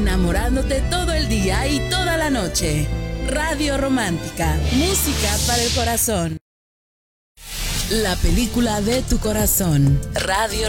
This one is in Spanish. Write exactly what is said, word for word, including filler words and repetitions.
enamorándote todo el día y toda la noche. Radio Romántica, música para el corazón. La película de tu corazón. Radio